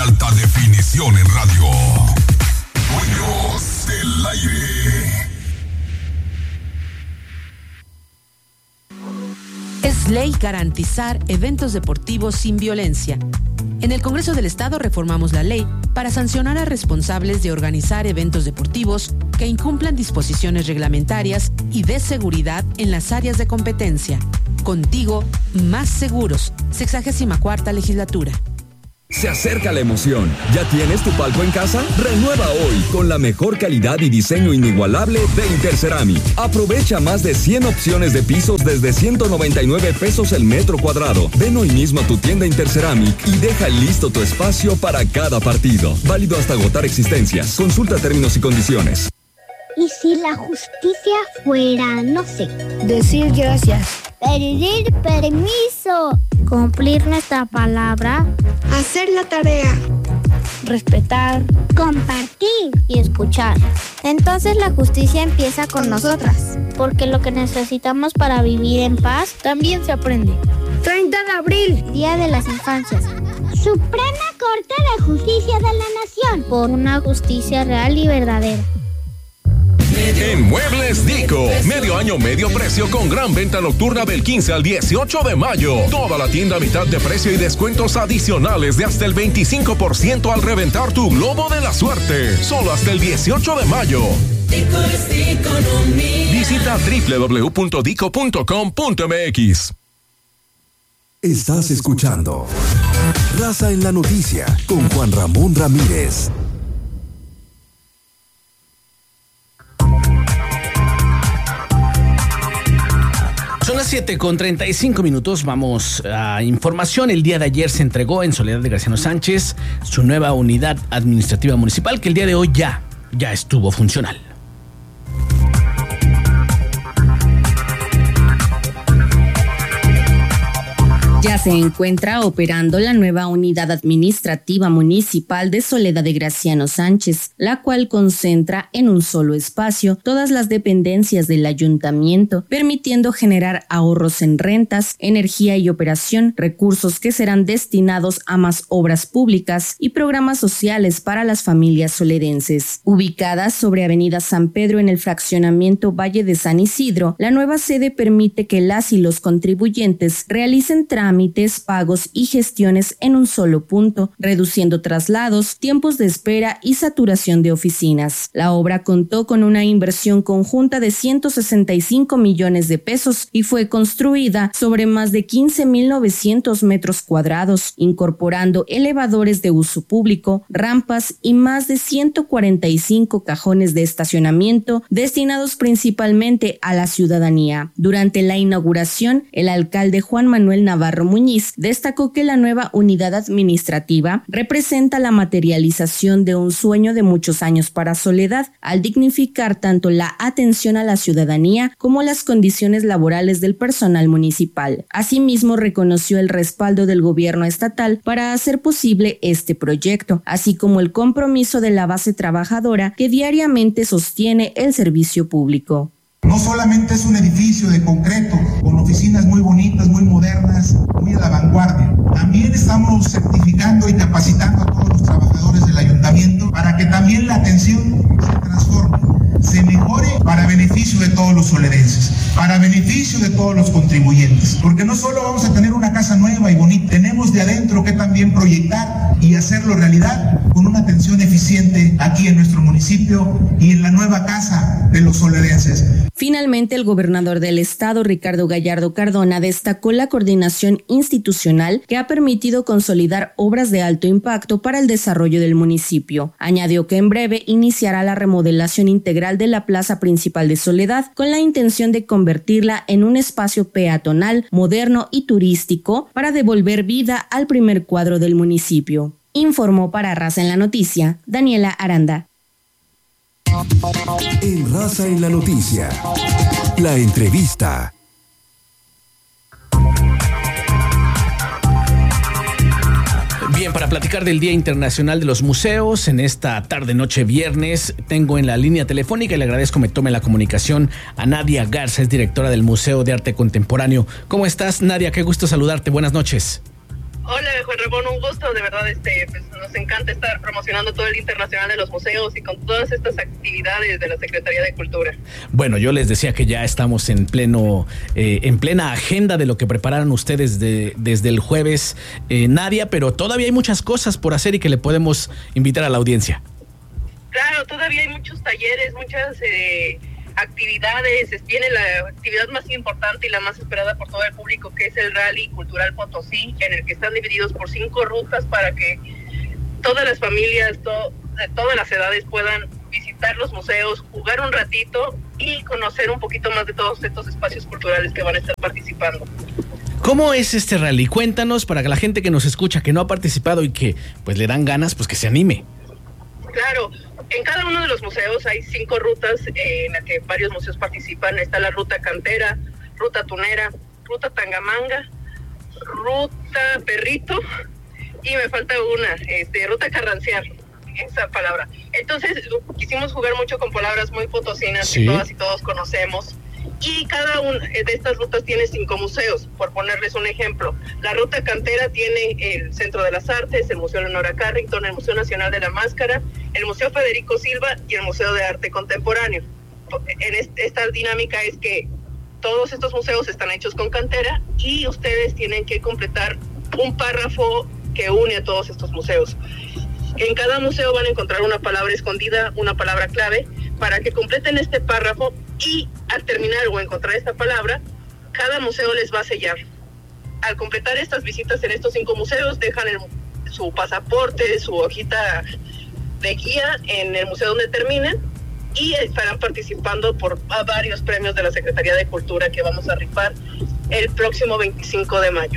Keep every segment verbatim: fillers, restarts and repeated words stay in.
alta definición en radio. Dueños del aire. Es ley garantizar eventos deportivos sin violencia. En el Congreso del Estado reformamos la ley para sancionar a responsables de organizar eventos deportivos que incumplan disposiciones reglamentarias y de seguridad en las áreas de competencia. Contigo, más seguros. sexagésima cuarta legislatura. Se acerca la emoción. ¿Ya tienes tu palco en casa? Renueva hoy con la mejor calidad y diseño inigualable de Interceramic. Aprovecha más de cien opciones de pisos desde ciento noventa y nueve pesos el metro cuadrado. Ven hoy mismo a tu tienda Interceramic y deja listo tu espacio para cada partido. Válido hasta agotar existencias. Consulta términos y condiciones. ¿Y si la justicia fuera, no sé, decir gracias, pedir permiso, cumplir nuestra palabra, hacer la tarea, respetar, compartir y escuchar? Entonces la justicia empieza con nosotras, porque lo que necesitamos para vivir en paz también se aprende. treinta de abril, Día de las Infancias. Suprema Corte de Justicia de la Nación. Por una justicia real y verdadera. En Muebles Dico, medio año, medio precio con gran venta nocturna del quince al dieciocho de mayo. Toda la tienda a mitad de precio y descuentos adicionales de hasta el veinticinco por ciento al reventar tu globo de la suerte. Solo hasta el dieciocho de mayo. Dico es Diconomía. Visita doble u doble u doble u punto dico punto com punto m x. Estás escuchando Raza en la Noticia con Juan Ramón Ramírez. Son las siete con treinta y cinco minutos. Vamos a información. El día de ayer se entregó en Soledad de Graciano Sánchez su nueva unidad administrativa municipal, que el día de hoy ya, ya estuvo funcional. Ya se encuentra operando la nueva unidad administrativa municipal de Soledad de Graciano Sánchez, la cual concentra en un solo espacio todas las dependencias del ayuntamiento, permitiendo generar ahorros en rentas, energía y operación, recursos que serán destinados a más obras públicas y programas sociales para las familias soledenses. Ubicada sobre Avenida San Pedro en el fraccionamiento Valle de San Isidro, la nueva sede permite que las y los contribuyentes realicen trámites trámites, pagos y gestiones en un solo punto, reduciendo traslados, tiempos de espera y saturación de oficinas. La obra contó con una inversión conjunta de ciento sesenta y cinco millones de pesos y fue construida sobre más de quince mil novecientos metros cuadrados, incorporando elevadores de uso público, rampas y más de ciento cuarenta y cinco cajones de estacionamiento destinados principalmente a la ciudadanía. Durante la inauguración, el alcalde Juan Manuel Navarro Muñiz destacó que la nueva unidad administrativa representa la materialización de un sueño de muchos años para Soledad, al dignificar tanto la atención a la ciudadanía como las condiciones laborales del personal municipal. Asimismo, reconoció el respaldo del gobierno estatal para hacer posible este proyecto, así como el compromiso de la base trabajadora que diariamente sostiene el servicio público. No solamente es un edificio de concreto, con oficinas muy bonitas, muy modernas, muy a la vanguardia. También estamos certificando y capacitando a todos los trabajadores del ayuntamiento para que también la atención se transforme, se mejore para beneficio de todos los soledenses, para beneficio de todos los contribuyentes. Porque no solo vamos a tener una casa nueva y bonita, tenemos de adentro que también proyectar y hacerlo realidad con una atención eficiente aquí en nuestro municipio y en la nueva casa de los soledenses. Finalmente, el gobernador del estado, Ricardo Gallardo Cardona, destacó la coordinación institucional que ha permitido consolidar obras de alto impacto para el desarrollo del municipio. Añadió que en breve iniciará la remodelación integral de la plaza principal de Soledad con la intención de convertirla en un espacio peatonal, moderno y turístico para devolver vida al primer cuadro del municipio. Informó para Raza en la Noticia, Daniela Aranda. En Raza en la Noticia, la entrevista. Bien, para platicar del Día Internacional de los Museos, en esta tarde noche viernes, tengo en la línea telefónica y le agradezco me tome la comunicación a Nadia Garza, es directora del Museo de Arte Contemporáneo. ¿Cómo estás, Nadia? Qué gusto saludarte. Buenas noches. Hola, Juan Ramón, un gusto, de verdad, este, pues nos encanta estar promocionando todo el Internacional de los Museos y con todas estas actividades de la Secretaría de Cultura. Bueno, yo les decía que ya estamos en pleno, eh, en plena agenda de lo que prepararon ustedes de, desde el jueves, eh, Nadia, pero todavía hay muchas cosas por hacer y que le podemos invitar a la audiencia. Claro, todavía hay muchos talleres, muchas eh, actividades. Viene la actividad más importante y la más esperada por todo el público, que es el Rally Cultural Potosí, en el que están divididos por cinco rutas para que todas las familias to- de todas las edades puedan visitar los museos, jugar un ratito y conocer un poquito más de todos estos espacios culturales que van a estar participando. ¿Cómo es este rally? Cuéntanos para que la gente que nos escucha, que no ha participado y que pues le dan ganas, pues que se anime. Claro, en cada uno de los museos hay cinco rutas eh, en las que varios museos participan. Está la ruta Cantera, ruta Tunera, ruta Tangamanga, ruta Perrito y me falta una, este, ruta Carranciar, esa palabra. Entonces quisimos jugar mucho con palabras muy potosinas, sí, que todas y todos conocemos. Y cada una de estas rutas tiene cinco museos, por ponerles un ejemplo. La ruta Cantera tiene el Centro de las Artes, el Museo Leonora Carrington, el Museo Nacional de la Máscara, el Museo Federico Silva y el Museo de Arte Contemporáneo. En este, esta dinámica es que todos estos museos están hechos con cantera y ustedes tienen que completar un párrafo que une a todos estos museos. En cada museo van a encontrar una palabra escondida, una palabra clave, para que completen este párrafo y al terminar o encontrar esta palabra, cada museo les va a sellar. Al completar estas visitas en estos cinco museos, dejan el, su pasaporte, su hojita de guía en el museo donde terminen y estarán participando por a varios premios de la Secretaría de Cultura que vamos a rifar el próximo veinticinco de mayo.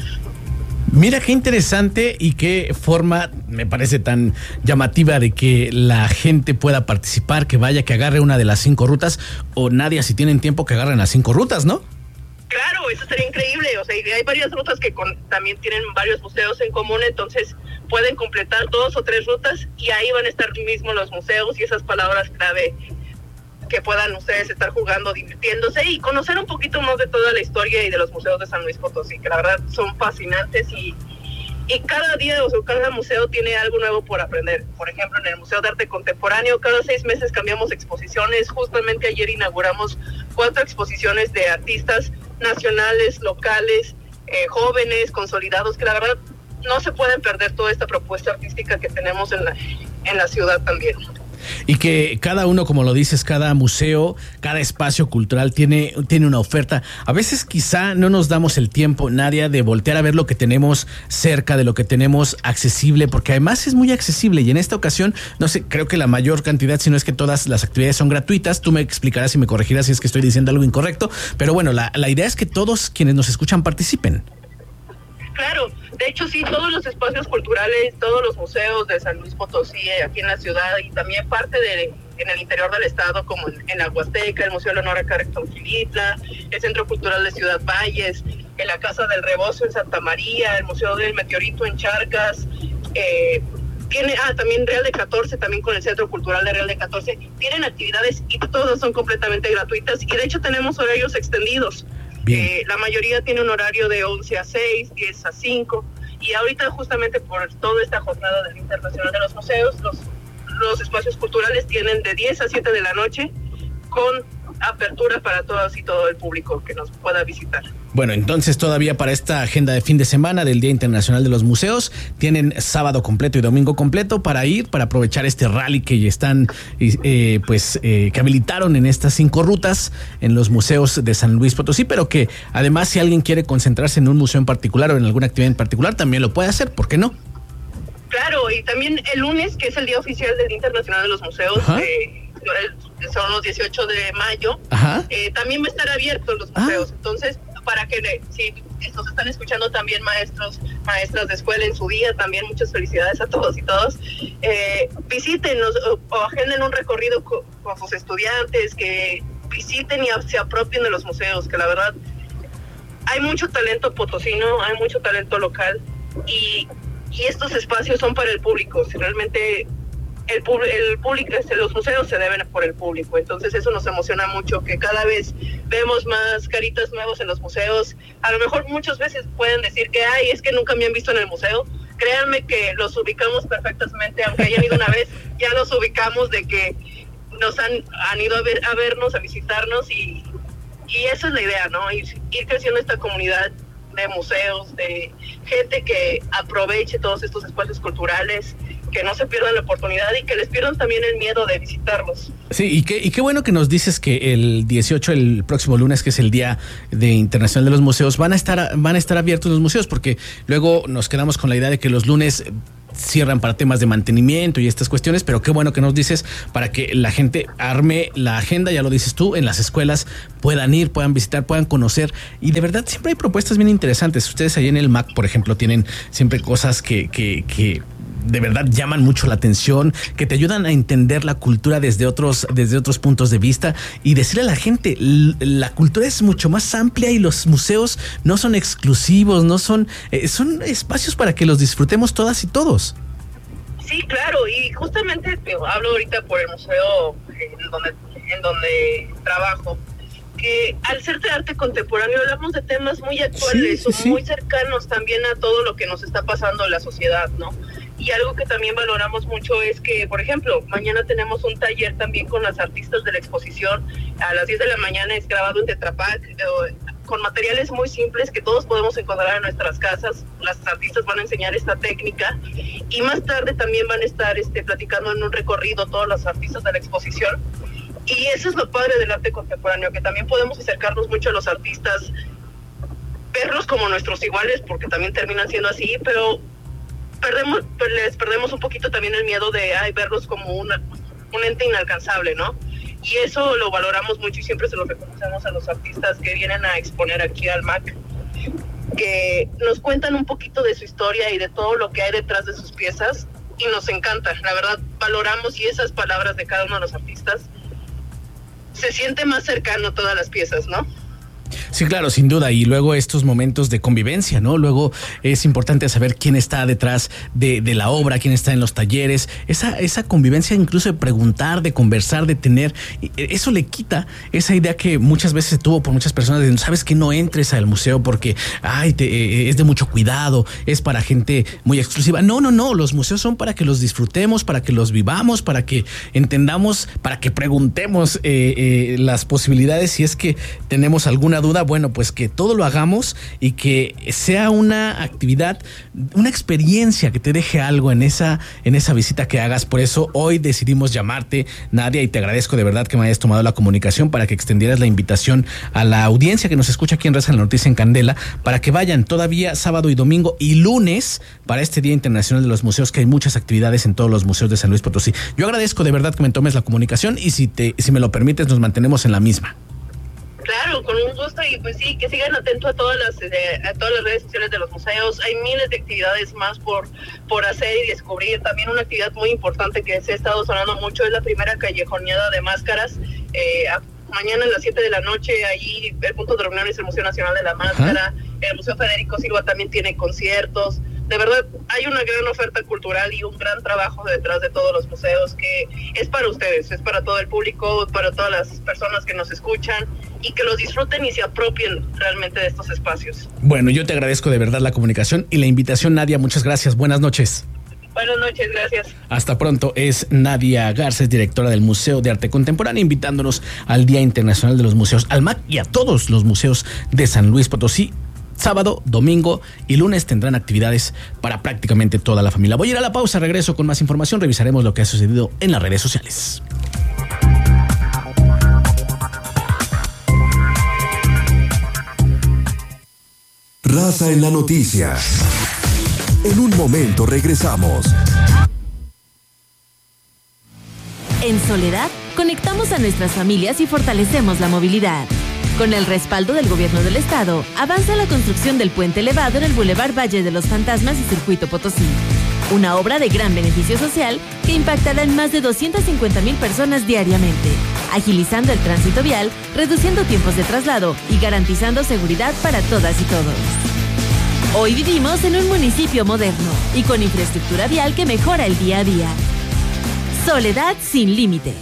Mira qué interesante y qué forma me parece tan llamativa de que la gente pueda participar, que vaya, que agarre una de las cinco rutas, o Nadia, si tienen tiempo, que agarren las cinco rutas, ¿no? Claro, eso sería increíble. O sea, hay varias rutas que con, también tienen varios museos en común, entonces pueden completar dos o tres rutas y ahí van a estar mismo los museos y esas palabras clave que puedan ustedes estar jugando, divirtiéndose y conocer un poquito más de toda la historia y de los museos de San Luis Potosí, que la verdad son fascinantes y, y cada día, o sea, cada museo tiene algo nuevo por aprender. Por ejemplo, en el Museo de Arte Contemporáneo, cada seis meses cambiamos exposiciones. Justamente ayer inauguramos cuatro exposiciones de artistas nacionales, locales, eh, jóvenes, consolidados, que la verdad no se pueden perder toda esta propuesta artística que tenemos en la, en la ciudad también. Y que cada uno, como lo dices, cada museo, cada espacio cultural tiene, tiene una oferta. A veces quizá no nos damos el tiempo, Nadia, de voltear a ver lo que tenemos cerca, de lo que tenemos accesible, porque además es muy accesible y en esta ocasión, no sé, creo que la mayor cantidad, si no es que todas las actividades son gratuitas. Tú me explicarás y me corregirás si es que estoy diciendo algo incorrecto, pero bueno, la, la idea es que todos quienes nos escuchan participen. Claro, de hecho sí, todos los espacios culturales, todos los museos de San Luis Potosí, aquí en la ciudad y también parte de en el interior del estado, como en, en la Huasteca, el Museo Leonora Carrington Gilitla, el Centro Cultural de Ciudad Valles, en la Casa del Rebozo en Santa María, el Museo del Meteorito en Charcas, eh, tiene, ah, también Real de catorce, también con el Centro Cultural de Real de catorce, tienen actividades y todas son completamente gratuitas y de hecho tenemos horarios extendidos. Eh, la mayoría tiene un horario de once a seis, diez a cinco y ahorita justamente por toda esta jornada del Internacional de los Museos, los, los espacios culturales tienen de diez a siete de la noche con apertura para todos y todo el público que nos pueda visitar. Bueno, entonces todavía para esta agenda de fin de semana del Día Internacional de los Museos, tienen sábado completo y domingo completo para ir, para aprovechar este rally que están, eh, pues, eh, que habilitaron en estas cinco rutas en los museos de San Luis Potosí, pero que además si alguien quiere concentrarse en un museo en particular o en alguna actividad en particular, también lo puede hacer, ¿por qué no? Claro, y también el lunes, que es el Día Oficial del Día Internacional de los Museos, eh, son los dieciocho de mayo, eh, también va a estar abiertos los museos, ah. entonces para que si nos están escuchando también maestros, maestras de escuela en su día, también muchas felicidades a todos y todas, eh, visítenos o, o agenden un recorrido con, con sus estudiantes, que visiten y se apropien de los museos, que la verdad hay mucho talento potosino, hay mucho talento local y, y estos espacios son para el público. Si realmente el, el público, los museos se deben por el público, entonces eso nos emociona mucho, que cada vez vemos más caritas nuevas en los museos. A lo mejor muchas veces pueden decir que, ay, es que nunca me han visto en el museo. Créanme que los ubicamos perfectamente, aunque hayan ido una vez, ya los ubicamos de que nos han, han ido a, ver, a vernos, a visitarnos, y, y esa es la idea, ¿no? Ir, ir creciendo esta comunidad de museos, de gente que aproveche todos estos espacios culturales, que no se pierdan la oportunidad y que les pierdan también el miedo de visitarlos. Sí, y qué, y qué bueno que nos dices que el dieciocho, el próximo lunes, que es el Día de Internacional de los Museos, van a estar van a estar abiertos los museos, porque luego nos quedamos con la idea de que los lunes cierran para temas de mantenimiento y estas cuestiones, pero qué bueno que nos dices para que la gente arme la agenda, ya lo dices tú, en las escuelas puedan ir, puedan visitar, puedan conocer, y de verdad siempre hay propuestas bien interesantes. Ustedes ahí en el M A C, por ejemplo, tienen siempre cosas que, que, que de verdad llaman mucho la atención, que te ayudan a entender la cultura desde otros, desde otros puntos de vista, y decirle a la gente, la cultura es mucho más amplia y los museos no son exclusivos, no son, eh, son espacios para que los disfrutemos todas y todos. Sí, claro, y justamente te hablo ahorita por el museo en donde, en donde trabajo, que al ser de arte contemporáneo hablamos de temas muy actuales, sí, sí, sí. muy cercanos también a todo lo que nos está pasando en la sociedad, ¿no? Y algo que también valoramos mucho es que, por ejemplo, mañana tenemos un taller también con las artistas de la exposición. A las diez de la mañana es grabado en Tetra Pak, eh, con materiales muy simples que todos podemos encontrar en nuestras casas. Las artistas van a enseñar esta técnica, y más tarde también van a estar este, platicando en un recorrido todos los artistas de la exposición. Y eso es lo padre del arte contemporáneo, que también podemos acercarnos mucho a los artistas, verlos como nuestros iguales, porque también terminan siendo así, pero perdemos les perdemos un poquito también el miedo de ay, verlos como una, un ente inalcanzable, ¿no? Y eso lo valoramos mucho y siempre se lo reconocemos a los artistas que vienen a exponer aquí al M A C, que nos cuentan un poquito de su historia y de todo lo que hay detrás de sus piezas, y nos encanta, la verdad valoramos, y esas palabras de cada uno de los artistas se siente más cercano a todas las piezas, ¿no? Sí, claro, sin duda. Y luego estos momentos de convivencia, ¿no? Luego es importante saber quién está detrás de, de la obra, quién está en los talleres. Esa, esa convivencia, incluso de preguntar, de conversar, de tener, eso le quita esa idea que muchas veces se tuvo por muchas personas de, sabes que no entres al museo porque ay, te, es de mucho cuidado, es para gente muy exclusiva. No, no, no. Los museos son para que los disfrutemos, para que los vivamos, para que entendamos, para que preguntemos eh, eh, las posibilidades si es que tenemos alguna duda. Bueno, pues que todo lo hagamos y que sea una actividad, una experiencia que te deje algo en esa, en esa visita que hagas. Por eso hoy decidimos llamarte, Nadia, y te agradezco de verdad que me hayas tomado la comunicación para que extendieras la invitación a la audiencia que nos escucha aquí en Raza en la Noticia en Candela, para que vayan todavía sábado y domingo y lunes para este Día Internacional de los Museos, que hay muchas actividades en todos los museos de San Luis Potosí. Yo agradezco de verdad que me tomes la comunicación, y si te, si me lo permites, nos mantenemos en la misma. Claro, con un gusto, y pues sí, que sigan atentos a todas las eh, a todas las redes sociales de los museos. Hay miles de actividades más por por hacer y descubrir. También una actividad muy importante que se ha estado sonando mucho es la primera callejoneada de máscaras. Eh, a, mañana a las siete de la noche, allí el punto de reunión es el Museo Nacional de la Máscara. Ajá. El Museo Federico Silva también tiene conciertos. De verdad, hay una gran oferta cultural y un gran trabajo detrás de todos los museos, que es para ustedes, es para todo el público, para todas las personas que nos escuchan, y que los disfruten y se apropien realmente de estos espacios. Bueno, yo te agradezco de verdad la comunicación y la invitación, Nadia. Muchas gracias. Buenas noches. Buenas noches, gracias. Hasta pronto. Es Nadia Garza, directora del Museo de Arte Contemporáneo, invitándonos al Día Internacional de los Museos, al M A C, y a todos los museos de San Luis Potosí. Sábado, domingo y lunes tendrán actividades para prácticamente toda la familia. Voy a ir a la pausa, regreso con más información, revisaremos lo que ha sucedido en las redes sociales. Raza en la Noticia. En un momento regresamos. En Soledad, conectamos a nuestras familias y fortalecemos la movilidad. Con el respaldo del Gobierno del Estado, avanza la construcción del puente elevado en el Boulevard Valle de los Fantasmas y Circuito Potosí. Una obra de gran beneficio social que impactará en más de doscientas cincuenta mil personas diariamente, agilizando el tránsito vial, reduciendo tiempos de traslado y garantizando seguridad para todas y todos. Hoy vivimos en un municipio moderno y con infraestructura vial que mejora el día a día. Soledad sin límites.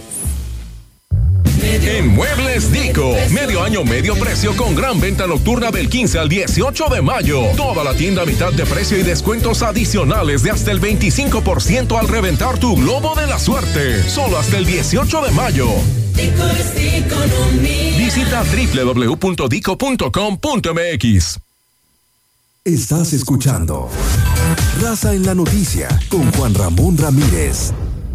En Muebles Dico, medio año, medio precio con gran venta nocturna del quince al dieciocho de mayo. Toda la tienda a mitad de precio y descuentos adicionales de hasta el veinticinco por ciento al reventar tu globo de la suerte. Solo hasta el dieciocho de mayo. Dico es economía. Visita doble u doble u doble u punto dico punto com punto m x. Estás escuchando Raza en la Noticia con Juan Ramón Ramírez.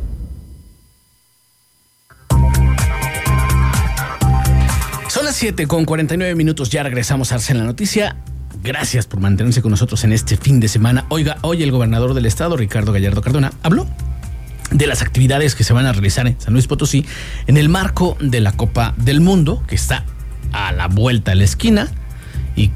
Son las siete con cuarenta y nueve minutos, ya regresamos a Raza en la Noticia. Gracias por mantenerse con nosotros en este fin de semana. Oiga, hoy el gobernador del estado, Ricardo Gallardo Cardona, habló de las actividades que se van a realizar en San Luis Potosí en el marco de la Copa del Mundo, que está a la vuelta de la esquina.